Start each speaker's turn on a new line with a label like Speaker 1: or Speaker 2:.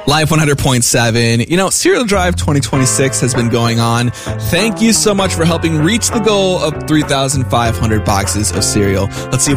Speaker 1: Live 100.7. You know, Cereal Drive 2026 has been going on. Thank you so much for helping reach the goal of 3,500 boxes of cereal. Let's see